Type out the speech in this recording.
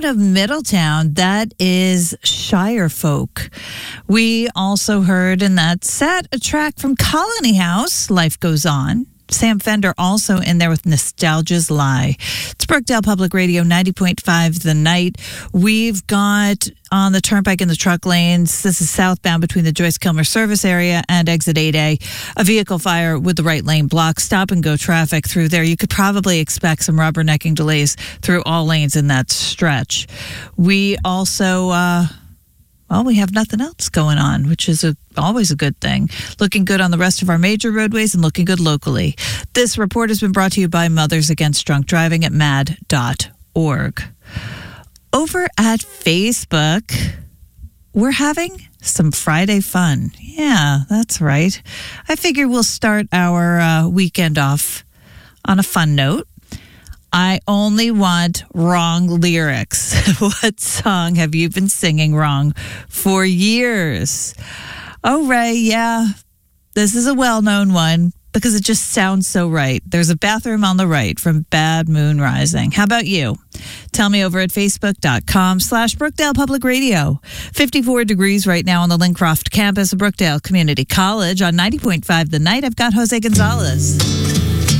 of Middletown, that is Shire Folk. We also heard in that set a track from Colony House, Life Goes On. Sam Fender also in there with Nostalgia's Lie. It's Brookdale Public Radio 90.5 The Night. We've got on the turnpike in the truck lanes, this is southbound between the Joyce Kilmer service area and exit 8A, a vehicle fire with the right lane blocked. Stop and go traffic through there. You could probably expect some rubbernecking delays through all lanes in that stretch. We also... we have nothing else going on, which is always a good thing. Looking good on the rest of our major roadways and looking good locally. This report has been brought to you by Mothers Against Drunk Driving at mad.org. Over at Facebook, we're having some Friday fun. Yeah, that's right. I figure we'll start our weekend off on a fun note. I only want wrong lyrics. What song have you been singing wrong for years? Oh, Ray, yeah. This is a well-known one because it just sounds so right. There's a bathroom on the right from Bad Moon Rising. How about you? Tell me over at facebook.com/Brookdale Public Radio. 54 degrees right now on the Lincroft campus of Brookdale Community College. On 90.5 The Night, I've got Jose Gonzalez.